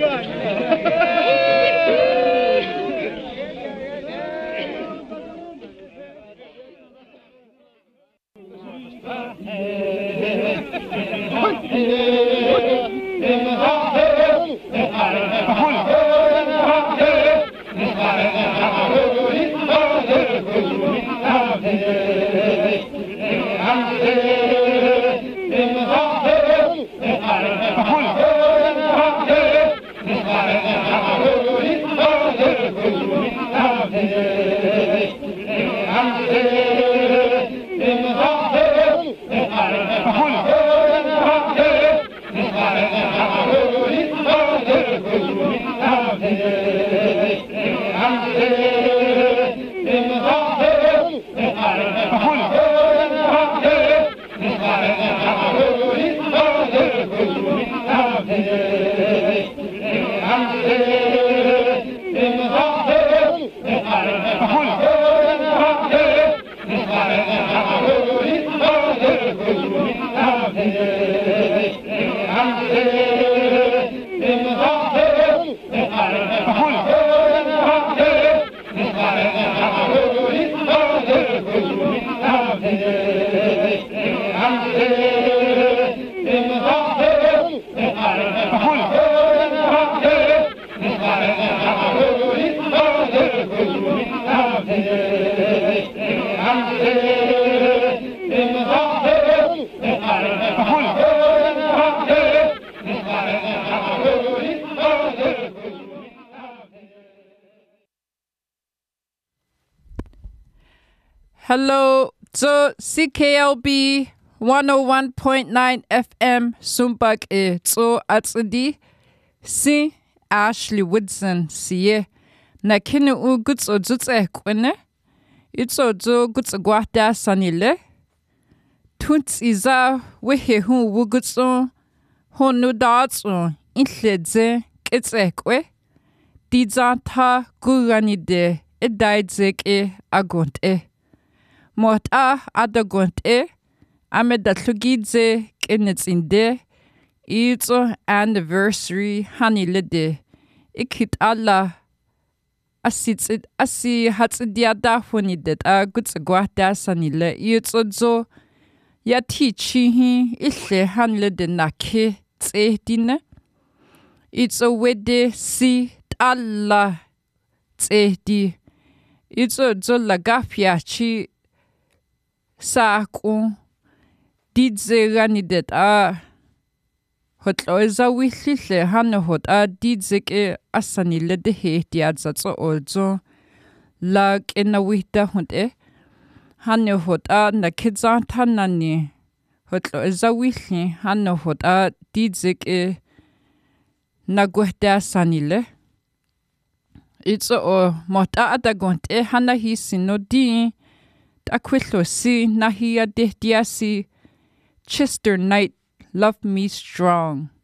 Hello, to CKLB 101.9 FM Sumbak to atsidi si Ashley Woodson siye na kinu u guts o jutse kwene itso jo guts gwahda sanile tunt iza wehe hu wugutso honu datso inhledze kitsekwe diza ta guganide edaidze agonte Mota adagonte amedatlugidze kenetsinde ito anniversary hanilede ikit alla asi hatsidiada honidet gutsgwahda sanile ito zo yati chihi ile hanlede nake tsehdine ito wede si alla tsehdi ito zo lagafia chi Saku didze ganidet hotloza wihlile hane hot didze ke asanile de he diadzatso ozo la kena wihda honte hane hot na kidza tanani hotloza wihli hane hot didze ke nagwehda sanile itso o mota adagonte hana hisino di Aquilo si nahia dehdiasi Chester Knight Love Me Strong.